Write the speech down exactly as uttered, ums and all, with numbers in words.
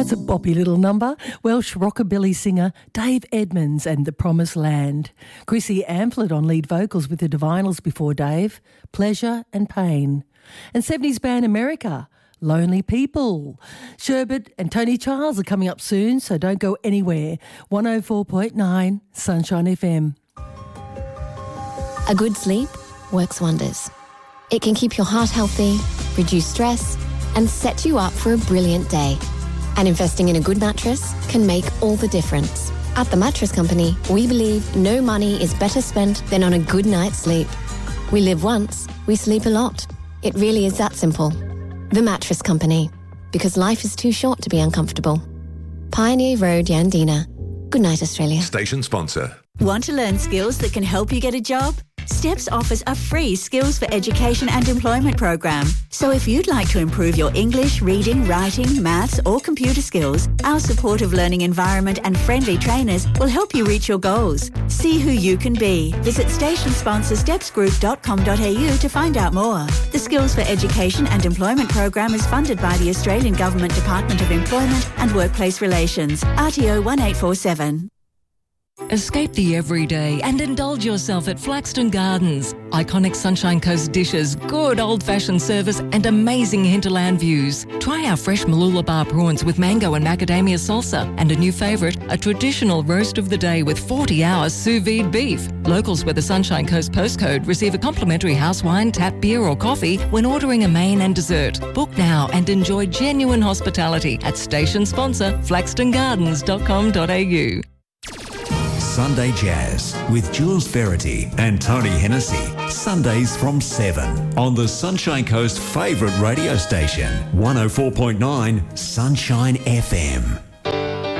That's a boppy little number. Welsh rockabilly singer Dave Edmonds and The Promised Land. Chrissy Amphlett on lead vocals with the Divinals before Dave, Pleasure and Pain. And seventies band America, Lonely People. Sherbet and Tony Charles are coming up soon, so don't go anywhere. one oh four point nine Sunshine F M. A good sleep works wonders. It can keep your heart healthy, reduce stress, and set you up for a brilliant day. And investing in a good mattress can make all the difference. At The Mattress Company, we believe no money is better spent than on a good night's sleep. We live once, we sleep a lot. It really is that simple. The Mattress Company, because life is too short to be uncomfortable. Pioneer Road, Yandina. Good night, Australia. Station sponsor. Want to learn skills that can help you get a job? STEPS offers a free Skills for Education and Employment program. So if you'd like to improve your English, reading, writing, maths or computer skills, our supportive learning environment and friendly trainers will help you reach your goals. See who you can be. Visit station sponsor steps group dot com dot a u to find out more. The Skills for Education and Employment program is funded by the Australian Government Department of Employment and Workplace Relations, R T O one eight four seven. Escape the everyday and indulge yourself at Flaxton Gardens. Iconic Sunshine Coast dishes, good old-fashioned service and amazing hinterland views. Try our fresh Malula bar prawns with mango and macadamia salsa, and a new favourite, a traditional roast of the day with forty hours sous vide beef. Locals with a Sunshine Coast postcode receive a complimentary house wine, tap beer or coffee when ordering a main and dessert. Book now and enjoy genuine hospitality at station sponsor flaxton gardens dot com dot a u. Sunday Jazz with Jules Verity and Tony Hennessy. Sundays from seven on the Sunshine Coast favourite radio station, one oh four point nine Sunshine F M.